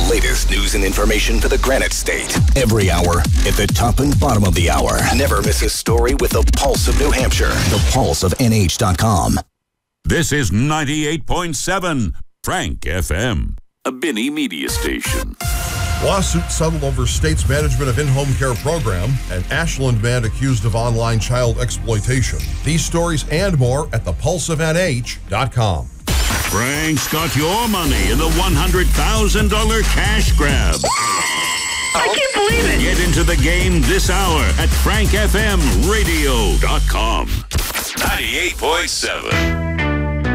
latest news and information for the Granite State. Every hour, at the top and bottom of the hour. Never miss a story with the Pulse of New Hampshire. ThePulseOfNH.com. This is 98.7 Frank FM, a Binney media station. Lawsuit settled over state's management of in-home care program and Ashland man accused of online child exploitation. These stories and more at thepulseofnh.com. Frank's got your money in the $100,000 cash grab. I can't believe it. Get into the game this hour at frankfmradio.com. 98.7.